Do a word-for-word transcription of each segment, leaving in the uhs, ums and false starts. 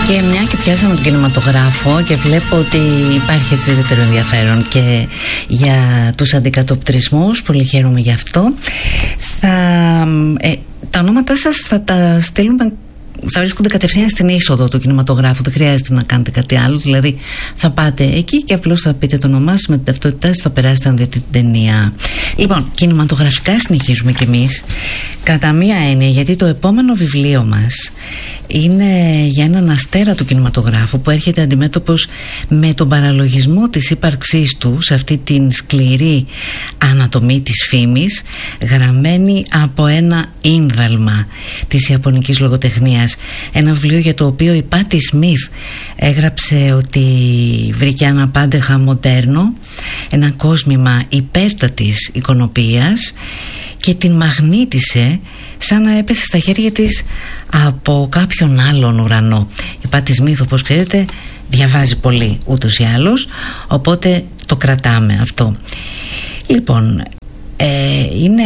Και μια και πιάσαμε τον κινηματογράφο και βλέπω ότι υπάρχει έτσι ιδιαίτερο ενδιαφέρον και για τους αντικατοπτρισμούς, πολύ χαίρομαι γι' αυτό. Θα, ε, τα ονόματά σας θα τα στείλουμε, θα βρίσκονται κατευθείαν στην είσοδο του κινηματογράφου, δεν χρειάζεται να κάνετε κάτι άλλο, δηλαδή θα πάτε εκεί και απλώς θα πείτε το όνομά σας με την ταυτότητά σας, θα περάσετε να δείτε την ταινία. Λοιπόν, κινηματογραφικά συνεχίζουμε κι εμείς κατά μία έννοια, γιατί το επόμενο βιβλίο μας είναι για έναν αστέρα του κινηματογράφου που έρχεται αντιμέτωπος με τον παραλογισμό της ύπαρξής του σε αυτή την σκληρή ανατομή της φήμης, γραμμένη από ένα ίνδαλμα της ιαπωνικής λογοτεχνίας. Ένα βιβλίο για το οποίο η Πάτι Σμιθ έγραψε ότι βρήκε ένα πάντεχα μοντέρνο, ένα κόσμημα υπέρτατης εικονοποιίας και την μαγνήτησε σαν να έπεσε στα χέρια της από κάποιον άλλον ουρανό. Η Πάτι Σμιθ, όπως ξέρετε, διαβάζει πολύ ούτως ή άλλως, οπότε το κρατάμε αυτό. Λοιπόν, ε, είναι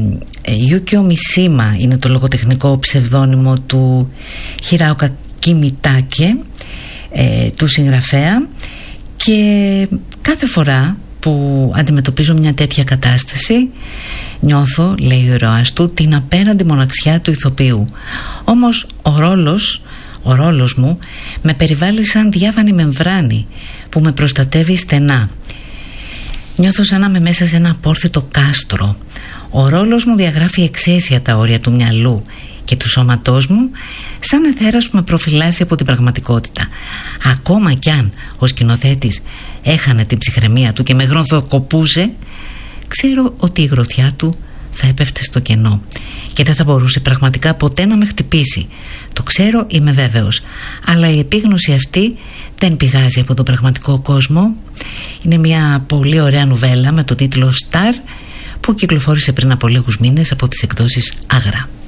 Yukio Mishima, είναι το λογοτεχνικό ψευδόνυμο του Hiraoka Kimitake, ε, του συγγραφέα, και κάθε φορά που αντιμετωπίζω μια τέτοια κατάσταση νιώθω, λέει ο ηρωάς του, την απέραντη μοναξιά του ηθοποιού. Όμως ο ρόλος, ο ρόλος μου με περιβάλλει σαν διάβανη μεμβράνη που με προστατεύει στενά. Νιώθω σαν να είμαι μέσα σε ένα απόρθητο κάστρο. Ο ρόλος μου διαγράφει εξαίσια τα όρια του μυαλού και του σώματός μου, σαν εθέρας που με προφυλάσσει από την πραγματικότητα. Ακόμα κι αν ο σκηνοθέτης έχανε την ψυχραιμία του και με γροθοκοπούσε, ξέρω ότι η γροθιά του θα έπεφτε στο κενό και δεν θα μπορούσε πραγματικά ποτέ να με χτυπήσει. Το ξέρω, είμαι βέβαιος, αλλά η επίγνωση αυτή δεν πηγάζει από τον πραγματικό κόσμο. Είναι μια πολύ ωραία νουβέλα με το τίτλο Star που κυκλοφόρησε πριν από λίγους μήνες από τις εκδόσεις Άγρα.